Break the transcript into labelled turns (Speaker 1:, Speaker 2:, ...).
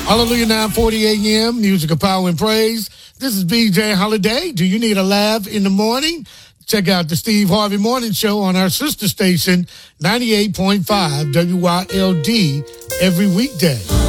Speaker 1: Hallelujah, 9:40 a.m. Music of power and praise. This is BJ Holiday. Do you need a laugh in the morning? Check out the Steve Harvey Morning Show on our sister station, 98.5 WYLD, every weekday.